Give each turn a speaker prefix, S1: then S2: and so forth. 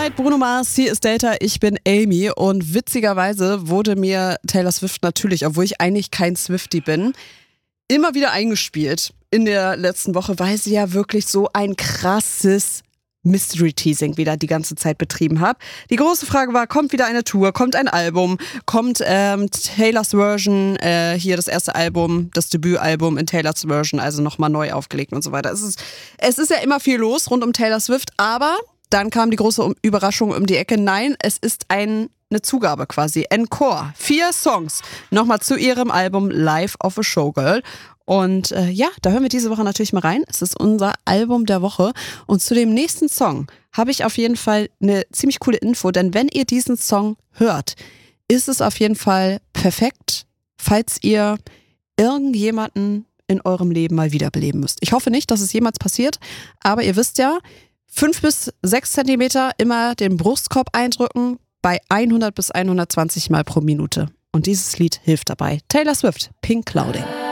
S1: Tonight, Bruno Mars, hier ist Delta, ich bin Amy und witzigerweise wurde mir Taylor Swift natürlich, obwohl ich eigentlich kein Swiftie bin, immer wieder eingespielt in der letzten Woche, weil sie ja wirklich so ein krasses Mystery-Teasing wieder die ganze Zeit betrieben hat. Die große Frage war, kommt wieder eine Tour, kommt ein Album, kommt Taylors Version, hier das erste Album, das Debütalbum in Taylors Version, also nochmal neu aufgelegt und so weiter. Es ist ja immer viel los rund um Taylor Swift, aber dann kam die große Überraschung um die Ecke. Nein, es ist eine Zugabe quasi. Encore. 4 Songs. Nochmal zu ihrem Album Life of a Showgirl. Und ja, da hören wir diese Woche natürlich mal rein. Es ist unser Album der Woche. Und zu dem nächsten Song habe ich auf jeden Fall eine ziemlich coole Info. Denn wenn ihr diesen Song hört, ist es auf jeden Fall perfekt, falls ihr irgendjemanden in eurem Leben mal wiederbeleben müsst. Ich hoffe nicht, dass es jemals passiert. Aber ihr wisst ja, 5 bis 6 Zentimeter immer den Brustkorb eindrücken bei 100 bis 120 Mal pro Minute. Und dieses Lied hilft dabei. Taylor Swift, Pink Clouding.